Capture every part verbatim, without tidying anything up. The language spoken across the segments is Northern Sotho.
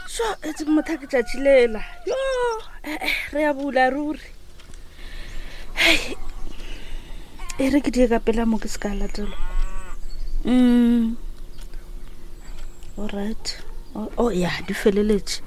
so it's motho ke tšatšilela yo re a bula ruri hey e re ke di ka pela mo ke se ka latelo mm all right oh, oh yeah di feleletse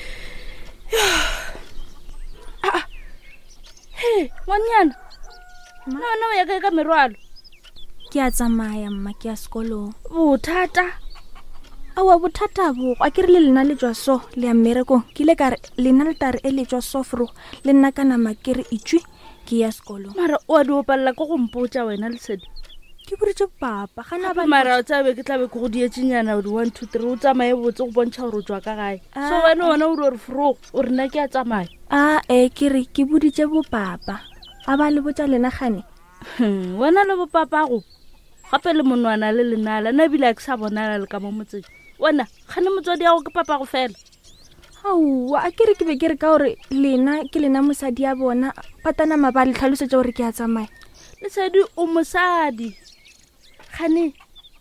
ah hey wanyana no no ya ka ka merwalo ke a tsamaya mma ke a sekolong bothata awa bothata bo a ke re le lena le jwa so le ya mmereko ke le ka re lena le tare e le jwa sofro le nna kana makere itšwi ke ya sekolong mara o a di opalla go gompotsa wena le sedi ke buritse papa gana ba mara o tsabe ke tlabe go go dietsenyana o di one two three o tsamaye botse go bontsha gore o tswa ka gae so wena wena o di gore fro o rena ke a tsamaya a e ke re ke buditse bo papa a ba le botsa lena gane wena le bo papa go gape le monwana le lenala na bila ke sa bonala le ka mo motseng wena gane motswadi ya go ke papa go fela au a ke re ke be ke re ka gore lena ke lena mosadi ya bona patana mabale tlhalosetse gore ke a tsamaya le sedi o mosadi gane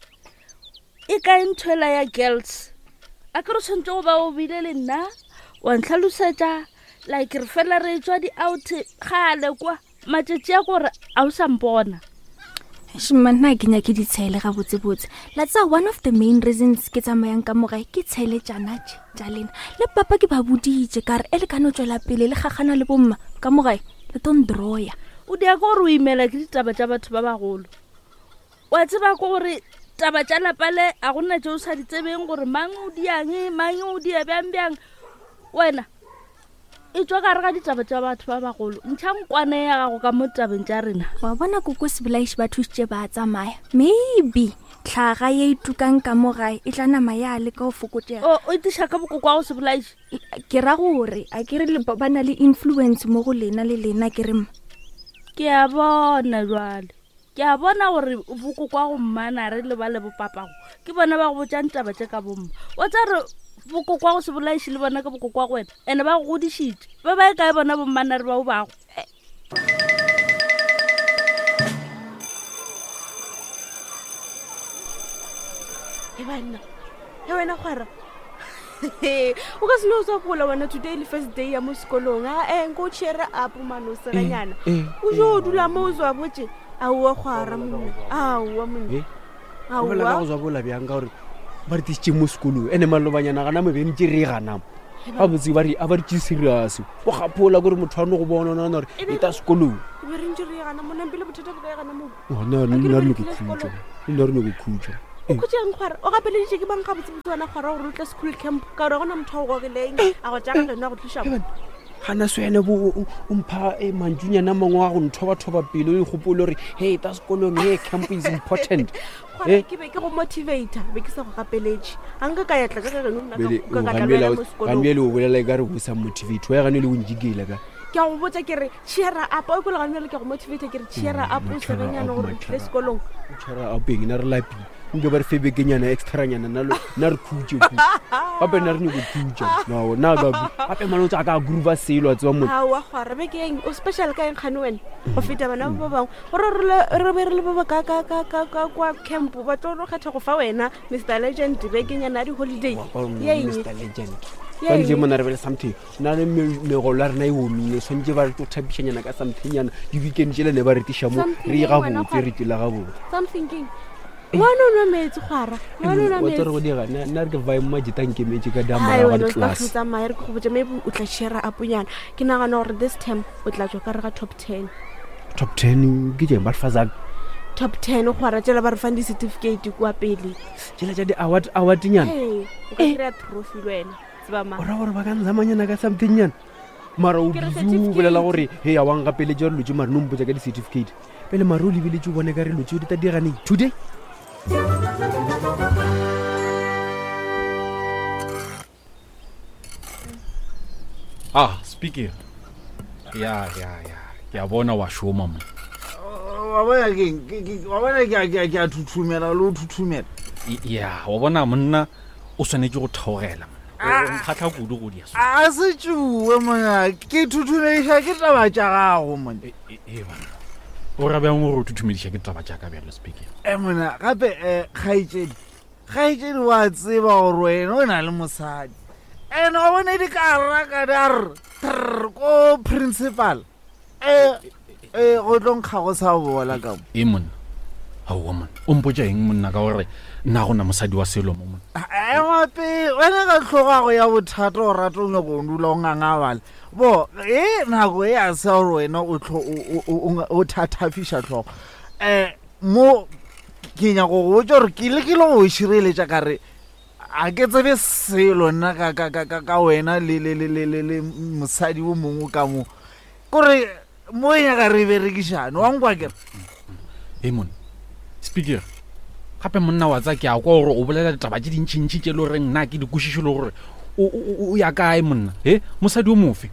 e ka ntshwela ya girls a ke re tshwantse go ba o bile le nna wa ntlhalosetsa like re fela re tswa di out gale kwa matšatši ya gore a o sa mpona shimana ke nya ke di tshele ga botse botse la tsa one of the main reasons ke tsamayang ka mogae ke tshele jana tja lena le papa ke ba buditse ka re e le ka no tswela pele le gagana le bomma ka mogae le tondroya o dia go re o imela ke ditaba tša batho ba bagolo wa tseba go gore taba tša lapale a gona tšeo sa di tsebeng gore mang o diang mang o dia bjang bjang wena e tswa ka re ga ditaba tša batho ba bagolo ntšhang kwane ya gago ka mo tabeng tša rena wa bona koko sebolaisi ba thusitše ba tsamaya maybe tlhaga ye itukang ka mo gae e tla nama ya le ka go fokotsega o o itiša ka bokoko wa go sebolaisi ke ra gore a ke re ba na le influence mo go lena le lena ke re ke a bona jwale ke a bona gore bokoko wa go mmana re le ba le bopapago ke bona ba go botsang taba tše ka bomma wa tsa re bokoko wa go sebolaisi le bona ka bokoko wa go wena ene ba go godišitše ba ba e kae bona bommana re ba o bago e banna e wena gwara o ka se no sa pola wena today le first day ya mo sekolong a e nko cheer up mano seranyana o jo dula mo zwa botse a o gwara monna a o monna a o la go zwa bola bjang ka gore ba re tšitše mo sekolong ene malobanyana gana mo beng ke re ganamo a botse ba re a ba re tše serious o gapola gore motho a no go bona nna gore e ta sekolong be re ntse re gana mona pele bothata bo ka gana mo ona nna re no go khutša nna re no go khutša o khutšeng gwara o gape le ditše ke bang ga botse botse wana gwara gore o tla school camp ka gore gona motho go go leng a go tšaka lena go tliša gana swene bo o mpha e mantsunyana mangwe a go nthoba-thoba pele o ikgopole gore hey ta sekolong hey camp is important ke be ke go motivator be ke sa go gapeletše a nka ka yatla ka gambele o bolela ka re go sa motivate wa gane le o njikela ka ke a go botsa ke re cheer up o kola gane le ke go motivate ke re cheer up o sebenyana gore le sekolong cheer up eng na re lapi nke ba re febe kenyana extranyana na re khutše gape na re ne go khutša no na ga gape mano tsa ka groove selo a tswa mo a wa gwara be ke eng o special ka eng khane wena go feta bana ba bangwe gore re be re le ba ka ka ka ka ka kwa camp ba tlo kgetha go fa wena Mister Legend be kenyana di holiday ye Mister Legend ka nje mona re be something na le megolo a rena e omile swantse ba re tlo thapišanyana ka something yana di weekend tšele ne ba re tiša mo re ga botse re tila ga botse something king Wano no metsi gwara wano no metsi o tore go dira na re ke vai mmaji tanke metsi ka dama ra ga class ai tsa maere go botse maybe o tla share up nyana ke nagana gore this time o tla tswa ka re ga top ten top ten ke je ba faza top ten gwara tsela ba re fandi certificate kwa pele tsela tsa di award award nyana eh o ka kry trophy wena tseba ma ora gore ba ka nzamanyana ka something nyana mara o bizu bolela gore he ya wanga pele jalo lutse mara no mpotsa ka di certificate pele mara o lebile tse bone ka re lutse di ta dira nei today Ah, speaking. Ya, ya, ya. Ke bona wa shoma mo. Wa bona ke wa bona ke ke ke thuthumela lo thuthumela. Ya, wa bona monna o swanetse go thogela. O khatla kudu go dia. A se tšuwe mona ke thuthumela ke taba tša gago mona. E bana. O ra bjang go thuthumediša ke taba tša ka bjalo speaking. E mona gape eh khaitšedi khaitšedi wa tseba gore wena o na le mosadi ene wa bone di ka raka di a re trrr ko principal eh eh go tlo nkga go sa bola ka mo e monna aowa monna o mpotsa eng monna ka gore nna gona mosadi wa selo mo monna e mape wena ka tlhogago ya bothata o rata o nyako o dula o ngangabale bo e nako e a se gore wena o thathafiša tlhogo um mo ke nyako go botsa gore ke lekile go o šireletša kare a ke tsebe selo nna ka wena le mosadi o mongwe ka mo kore mo e nyaka re berekišane wa nkwa kere e monna speaker gape monna wa tsa ke a kwa gore o bolela ditaba tse dintšintši tše le gore nna ke dikwešišo le gore o ya kae monna e mosadi o mofe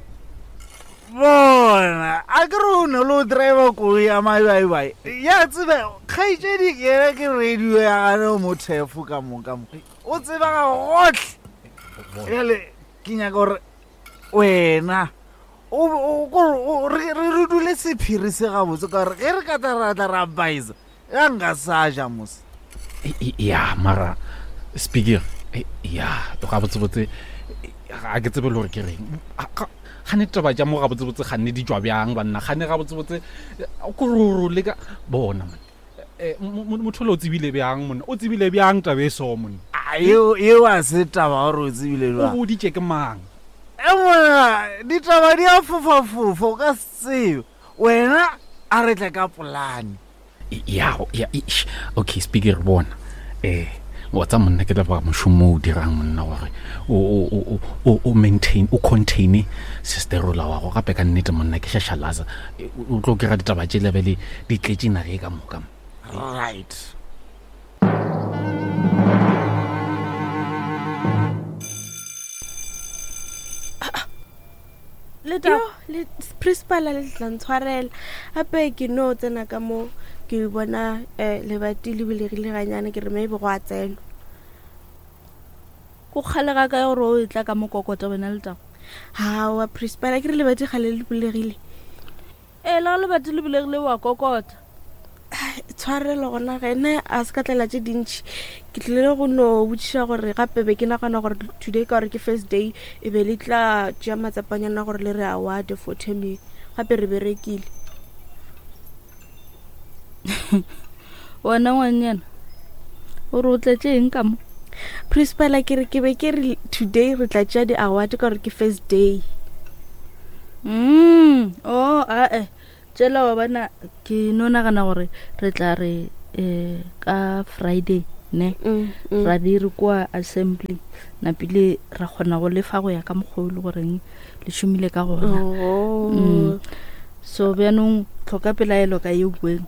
bona a ke re o ne le o driver koloi ya mabaibai ya tsebe kgaitšedi kere ke radio ya gane o mothefo ka moka mo o tseba ga gotlhe ele ke nyaka gore wena re dule sephiri se gabotse ka gore ge re ka taratla ra baisa ya nka sa ja mose ya mara speaker ya to ga botsebotse ga ke tsebe le gore ke reng ga ne taba ja mo ga botsebotse ga ne di jwa bjang banna ga ne ga botsebotse ko roro le ka bona man eh motho lo tsebile bjang monna o tsebile bjang tabe so monna ayo eo a se taba gore o tsebile bjang o di tše ke mang e mona ditaba di a fofa-fofa o ka seo wena a re tle ka polane ya ya okay speaker bona eh wa tsa monna ke leba moshomo o dirang monna gore o o o o maintain o contain sisterola wa go gape ka nnete monna ke shashalaza o tlo ke ga ditaba tše lebele di tletse na ge ka moka right le tao le principal le tlantshwarela gape ke no tsena ka mo ke bona le bati le bulegile ganyane ke re maybe go a tseno go kgalega ka gore o itla ka mokokota wena le tao ha wa principal ke re le bati gale le bulegile e la le bati le bulegile wa kokota tshwarela gona ga ene a se ka tlela tše dintšhi ke tlile go no botšiša gore gape be ke nagana gore today ka gore ke first day e be le tla tšea matsapanyana gore le re award for terming gape re berekile wona ngwanyana gore o tletse eng ka mo principal ke re ke be ke re today re tla tšea di-award ka gore ke first day mm oh ae tšela wa bana ke no nagana gore re tla re um ka Friday ne ra dire kwa assembly napile ra kgona go lefa go ya ka mogolo goreng le šomile ka gona so bjanong tlhoka pelaelo ka ye bueng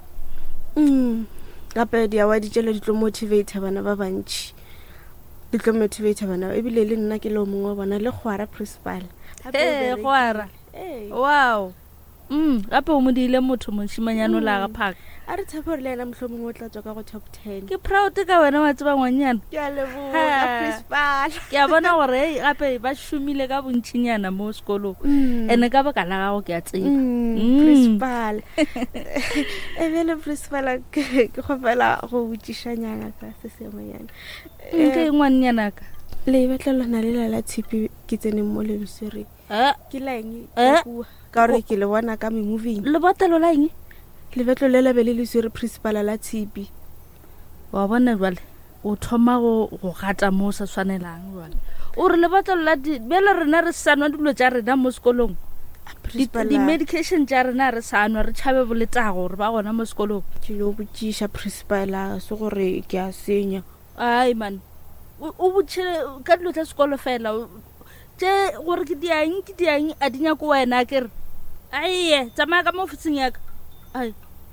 gape di-award tšelo di tlo motivate bana ba bantšhi di tlo motivate bana ebile le nna ke le o mongwe wa bona le kgwara principal e kgwara wow mm gape o modile motho moshimanyano la ga phaka a re tshepe gore le ena mohlomong o tla tswa ka go top ten ke proud ka wena wa tseba ngwanyana ke a leboga principal ke a bona gore gape ba shumile ka bontšinyana mo sekolong ene ka baka la gago ke a tseba principal e bele principal ke kgopela go botšišanyana ka se sengwenyana ke ngwanyana ka le betlelana le la la tshipi ke tseneng mo lebisere ke laeng bua ka gore ke le bona ka moving le botlelo la eng le betlo le lebele le swere principal la tshipi wa bona jwale o thoma go go gata mo sa tshwanelang jwale o re le botlelo la bele rena re sanwa dilo tša rena mo sekolong di medication tša rena re sanwa re tšhabe boletago gore ba gona mo sekolong ke yo botšiša principal a se gore ke a senya ai man o botšhe ka dilo tša sekolo fela tše gore ke diang ke diang a di nyako wena kere aiye tsamaya ka mo ofising yaka ai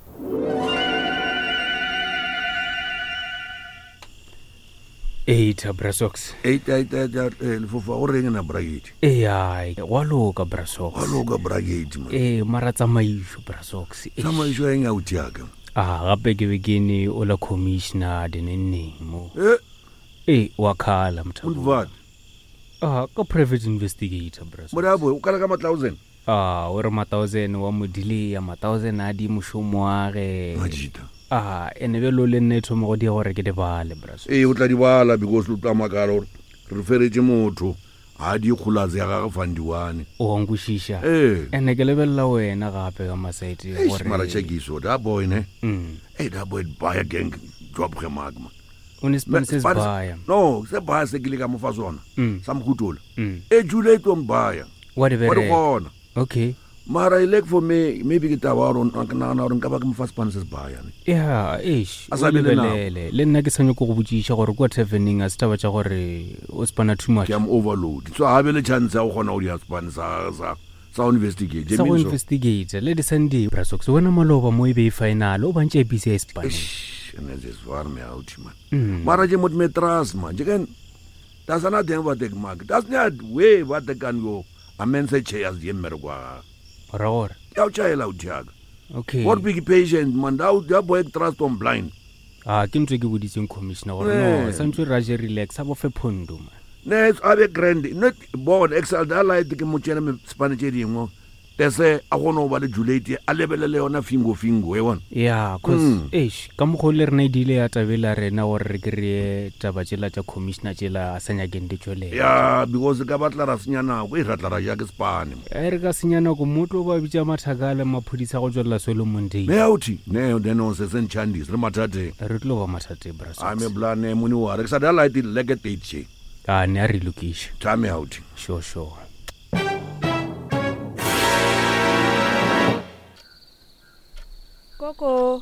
eight brasox eight eight eight lefofa go reng na bragate e ai wa loka brasox wa loka bragate ma e mara tsamaiso brasox tsamaiso eng out yaka ah gape ke be ke ne o la commissioner de neng mo eh e wa khala mthabo what ah ka private investigator brasox morabo o kala ka ma thousand ah o re ma thousand wa modile ya ma thousand a di mushomo wa ge majita ah ene be lo le netho mo go di gore ke di bale braso eh o tla di bala because o tla makala re feretse motho a di kgola tse ya gage fandiwane o nkwešiša ee ene ke lebelela wena gape ka masaete Eish, mara chekiso that boy ne Mm. hey that boy baya gang job gemak man o ne spanses But- baya no se baya se kile ka mo fa sona Mm. sa mkhutola Mm. e jule to mbaya wa di wa di bere gona okay mara I like for me maybe ke taba ron ka na na ron ka ba ke mo fa spanses baya ne ya eish A o sa be le nako. lebelele le nna ke sa nyako go botšiša gore kwa tavening a se taba tša gore o spana too much ke am overload so ha be le chance ya go gona o di span sa sa sa investigate sa go Jemin so. investigate le di sunday brasox wena maloba mo e be e final o bantše e busy ya spana Eish, and it's far me out man Mm. mara je mot me trust man je kan that's another what take mark that's not way what the can go a man say che as ye merwa ra gore ya chaela o tiaga okay what big patient man da da boy trust on blind a ke ntse ke boditseng commissioner gore no Eh. santse ra je relax a bo fe phondo man ne abe grand not board excel da light ke mo tsena me spanish dingwe tese a gona ba le Juliet a lebelele yona fingo fingo e wona ya cause Mm. eish ka mokgwa o le rena e dile ya tabela rena gore re kry-e taba tsela tša commissioner tsela a sa nyakeng di tswelele ya because ka batla ra senya nako e ratla ra ja ke spane e re ka senya nako motho o ba bitša mathaka a le maphodisa go tswelela solomon day me auti ne de no se sen chandis re matate re tlo ba mathate a brasox me blane moni wa re sa da light le ke tetse a ne a re lokiša tame auti sure sure koko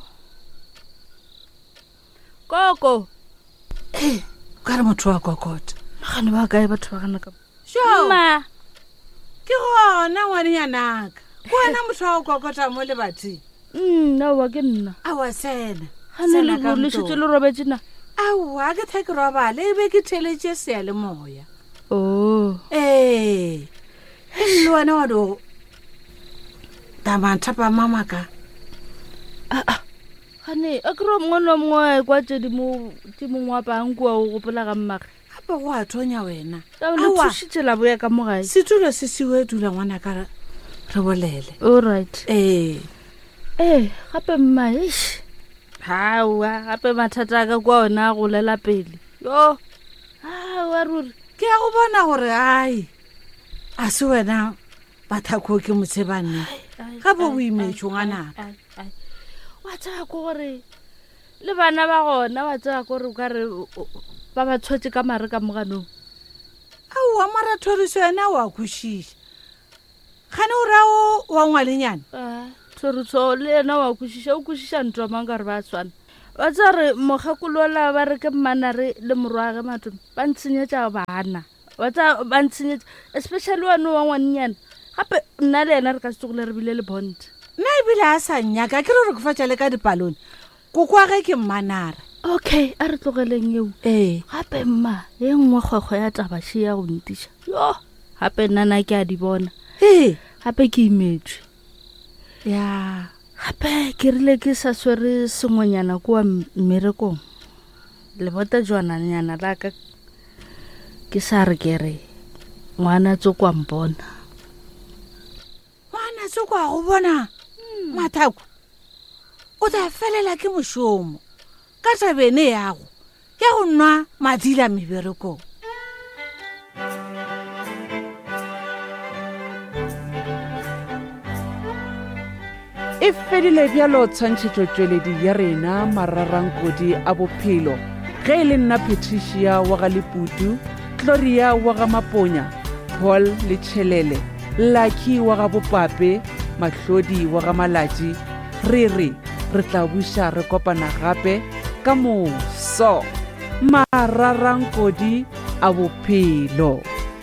koko ka re motho wa kokota gane ba kae batho ba gana ka sure ma ke gona ngwaneyanaka ke wena motho wa go kokota mo lebathing mm na wa ke nna awa sena gane le Sena ka le motho. shitse le robetse na aowa ke theke robale e be ke theletše sea le moya oh ee e le wena wa do tamanthapa mamaka gane a kry mongwe le mongwe kwa tse di mo di mongwe wa pang kua o gopola ga mmage gape go a thonya wena ka le Aowa. thušitše la boya ka mo gae setulo se sewe dula ngwana ka re re bolele all right ee eh gape mma eish hawa gape mathata a ka kwa ona a go lela pele yo hawa ruri ke ya go bona gore ai a se wena bathako ke motsebanne gape o imetšo ngwanaka wa tsaya ko gore le bana ba gona wa tsaya ko gore o ka re o- o- ba ba tshwetse ka mare ka moganong aowa marathoriso yena wa kwešiša gane o rao wa ngwalenyana thoriso le ena wa kwešiša o kwešiša ntwa mang ka re ba tshwana wa tsaya re mokgakolola ba re ke mmanare le morwage matome ba ntshenyetša bana wa tsaya ba ntshenyetša especially wane wa ngwannyana gape nna le ena re ka se tsogole re bile le bond nna ebile a sa nnyaka ke re gore ke fatša le ka dipalone ko kwa ge ke mmanara okay a re tlogeleng eo ee gape mma e nngwe kgwekgwe ya tabaše ya go ntiša yo gape nnana ke a di bona ee gape ke imetswe ya gape ke rile ke sa swere sengwenyana kua mmerekong lebota jwananyana la ka ke sa re ke re ngwana tso kwa mpona ngwana se kwa go bona mathako o tla felela ke mošomo ka tabene yago ya go nwa madila meberekong e fedile bjalo tshwantšhetšo tšweledi ya rena mararankodi a bophelo ge e le nna patricia wa ga leputu gloria wa ga maponya paul le tšhelele lucky wa ga bopape mahlodi wa ga malatši re re re tla buša re kopana gape ka moso mararankodi a bophelo.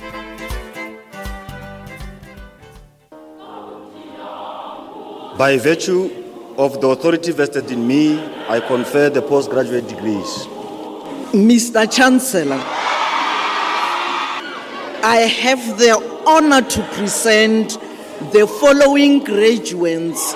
By virtue of the authority vested in me, I confer the postgraduate degrees. Mister Chancellor, I have the honor to present the following graduates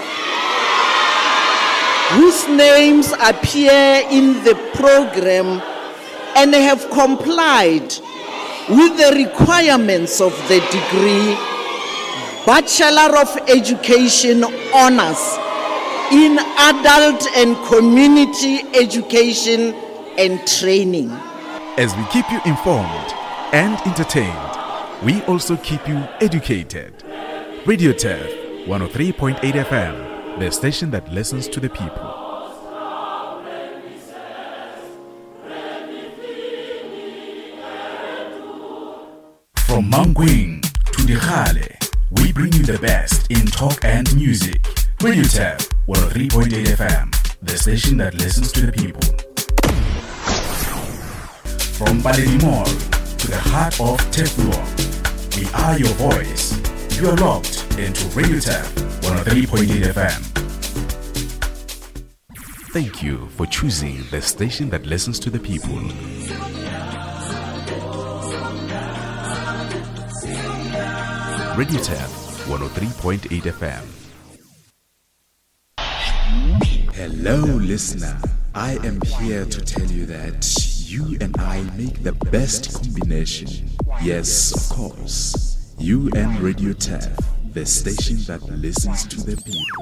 whose names appear in the program and have complied with the requirements of the degree Bachelor of Education Honors in Adult and Community Education and Training. As we keep you informed and entertained, we also keep you educated. Radio Turf, one oh three point eight F M, the station that listens to the people. From Mankweng to Dikgale, we bring you the best in talk and music. Radio Turf, one oh three point eight F M, the station that listens to the people. From Baledi Mall to the heart of Teflon, we are your voice. You are locked into Radio Turf, one oh three point eight F M. Thank you for choosing the station that listens to the people. Radio Turf, one oh three point eight F M. Hello, listener. I am here to tell you that you and I make the best combination. Yes, of course. You and Radio Turf, the station that listens to the people.